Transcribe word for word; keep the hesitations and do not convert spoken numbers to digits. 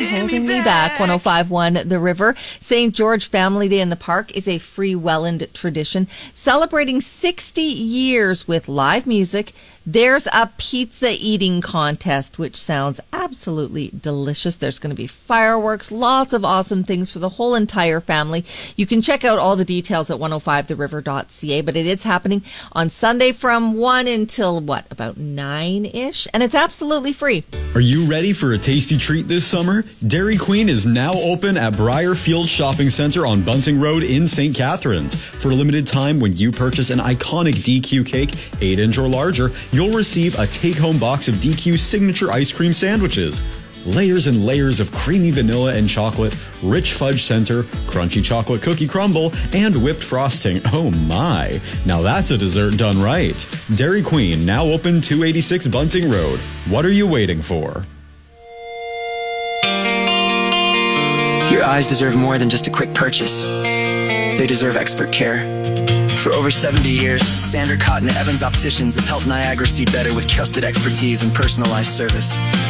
Holding Me Back, one oh five point one The River. Saint George Family Day in the Park is a free Welland tradition celebrating sixty years with live music. There's a pizza eating contest, which sounds absolutely delicious. There's going to be fireworks, lots of awesome things for the whole entire family. You can check out all the details at one oh five the river dot c a, but it is happening on Sunday from one until, what, about nine-ish? And it's absolutely free. Are you ready for a tasty treat this summer? Dairy Queen is now open at Briarfield Shopping Centre on Bunting Road in Saint Catharines. For a limited time, when you purchase an iconic D Q cake, eight inch or larger, you'll receive a take-home box of D Q's signature ice cream sandwiches. Layers and layers of creamy vanilla and chocolate, rich fudge center, crunchy chocolate cookie crumble, and whipped frosting. Oh my! Now that's a dessert done right. Dairy Queen, now open two eighty-six Bunting Road. What are you waiting for? Your eyes deserve more than just a quick purchase. They deserve expert care. For over seventy years, Sandra Cotton at Evans Opticians has helped Niagara see better with trusted expertise and personalized service.